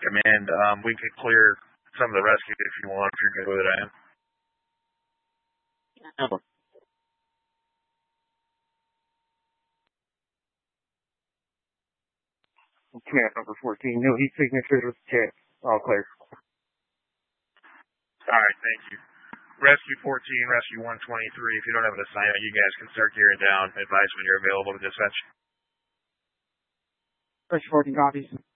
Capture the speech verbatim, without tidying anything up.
Command, um, we could clear some of the rescue if you want, if you're good with it, I am. No. Command number fourteen, no heat signatures with check. All clear. Alright, thank you. Rescue fourteen, Rescue one twenty-three, if you don't have an assignment, you guys can start gearing down. Advise when you're available to dispatch. Rescue fourteen copies.